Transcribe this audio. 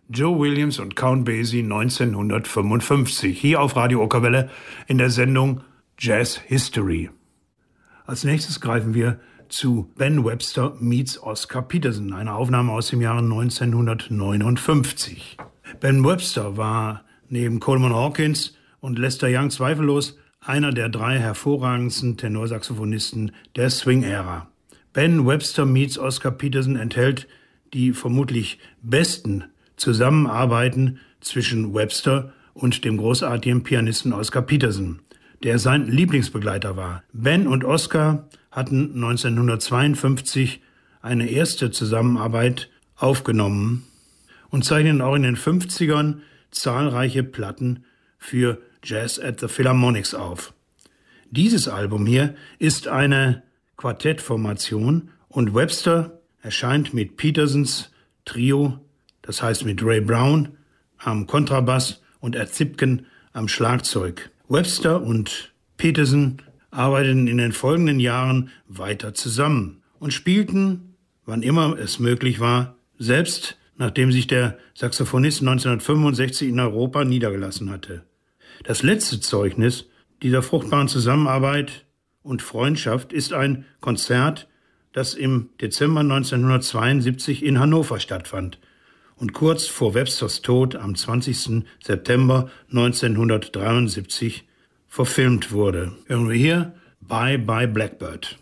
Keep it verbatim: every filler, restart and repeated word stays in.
Joe Williams und Count Basie neunzehnhundertfünfundfünfzig, hier auf Radio Okerwelle in der Sendung Jazz History. Als nächstes greifen wir zu Ben Webster meets Oscar Peterson, eine Aufnahme aus dem Jahre neunzehnhundertneunundfünfzig. Ben Webster war neben Coleman Hawkins und Lester Young zweifellos einer der drei hervorragendsten Tenorsaxophonisten der Swing-Ära. Ben Webster meets Oscar Peterson enthält die vermutlich besten Zusammenarbeiten zwischen Webster und dem großartigen Pianisten Oscar Peterson, der sein Lieblingsbegleiter war. Ben und Oscar hatten neunzehnhundertzweiundfünfzig eine erste Zusammenarbeit aufgenommen und zeichnen auch in den fünfzigern zahlreiche Platten für Jazz at the Philharmonics auf. Dieses Album hier ist eine Quartettformation und Webster erscheint mit Petersons Trio, das heißt mit Ray Brown am Kontrabass und Ed Zipken am Schlagzeug. Webster und Peterson arbeiteten in den folgenden Jahren weiter zusammen und spielten, wann immer es möglich war, selbst nachdem sich der Saxophonist neunzehnhundertfünfundsechzig in Europa niedergelassen hatte. Das letzte Zeugnis dieser fruchtbaren Zusammenarbeit und Freundschaft ist ein Konzert, das im Dezember neunzehnhundertzweiundsiebzig in Hannover stattfand und kurz vor Websters Tod am zwanzigsten September neunzehnhundertdreiundsiebzig verfilmt wurde. Hören wir hier Bye Bye Blackbird.